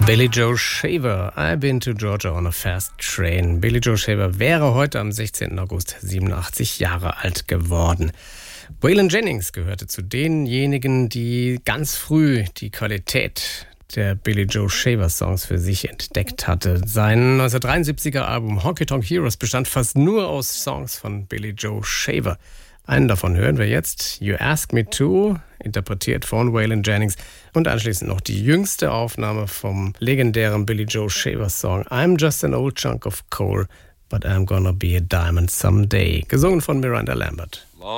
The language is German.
Billy Joe Shaver, I've been to Georgia on a fast train. Billy Joe Shaver wäre heute am 16. August 87 Jahre alt geworden. Waylon Jennings gehörte zu denjenigen, die ganz früh die Qualität der Billy Joe Shaver Songs für sich entdeckt hatte. Sein 1973er Album Honky Tonk Heroes bestand fast nur aus Songs von Billy Joe Shaver. Einen davon hören wir jetzt, You Ask Me To, interpretiert von Waylon Jennings, und anschließend noch die jüngste Aufnahme vom legendären Billy Joe Shaver Song I'm Just an Old Chunk of Coal, but I'm Gonna Be a Diamond Someday, gesungen von Miranda Lambert.